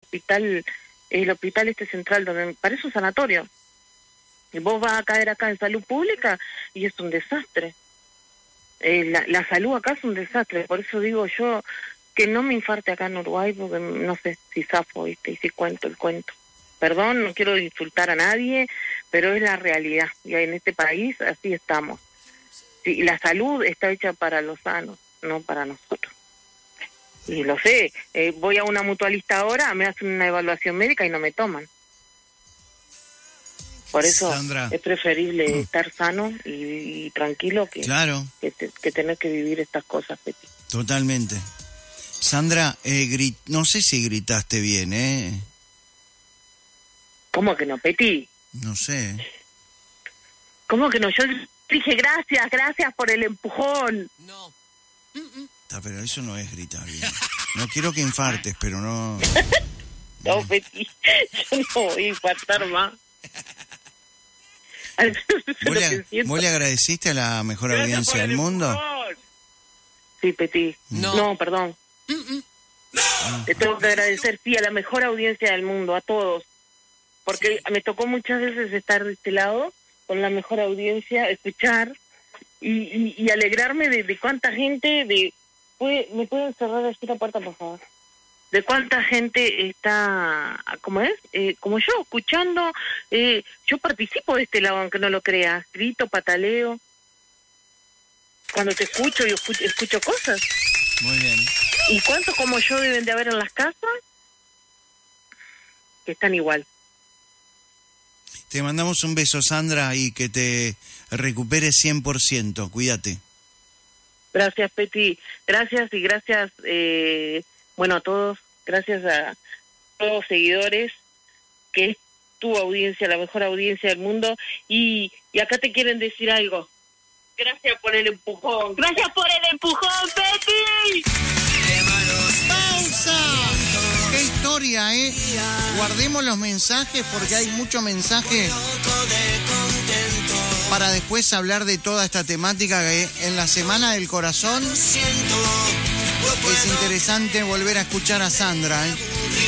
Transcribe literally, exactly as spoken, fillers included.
hospital, el hospital este central, donde parece un sanatorio. Y vos vas a caer acá en salud pública y es un desastre. Eh, la, la salud acá es un desastre, por eso digo yo que no me infarte acá en Uruguay, porque no sé si zafo, ¿viste? Y si cuento el cuento. Perdón, no quiero insultar a nadie, pero es la realidad, y en este país así estamos. Sí, la salud está hecha para los sanos, no para nosotros. Y lo sé, eh, voy a una mutualista ahora, me hacen una evaluación médica y no me toman. Por eso Sandra, es preferible mm. estar sano y, y tranquilo que, claro, que, te, que tener que vivir estas cosas, Peti. Totalmente. Sandra, eh, grit... no sé si gritaste bien, ¿eh? ¿Cómo que no, Peti? No sé. ¿Cómo que no? Yo dije gracias, gracias por el empujón. No. Está, pero eso no es gritar bien. No quiero que infartes, pero no... No, Peti, yo no voy a infartar más. ¿Vos le, ¿Vos le agradeciste a la mejor Gracias audiencia del mundo? Empujón. Sí, Peti. No. No, perdón. Ah. Te tengo que agradecer, sí, a la mejor audiencia del mundo, a todos. Porque me tocó muchas veces estar de este lado, con la mejor audiencia, escuchar y, y, y alegrarme de, de cuánta gente, de ¿puede, ¿me pueden cerrar así la puerta, por favor? De cuánta gente está, ¿cómo es? Eh, como yo, escuchando, eh, yo participo de este lado, aunque no lo creas, grito, pataleo, cuando te escucho y escucho, escucho cosas. Muy bien. ¿Y cuántos como yo deben de haber en las casas? Que están igual. Te mandamos un beso, Sandra, y que te recuperes cien por ciento. Cuídate. Gracias, Peti. Gracias y gracias, eh, bueno, a todos. Gracias a todos los seguidores, que es tu audiencia, la mejor audiencia del mundo. Y, y acá te quieren decir algo. Gracias por el empujón. Gracias por el empujón, Peti. ¡Pausa! ¡Qué historia, eh! Guardemos los mensajes porque hay mucho mensaje para después hablar de toda esta temática que en la Semana del Corazón es interesante volver a escuchar a Sandra, ¿eh?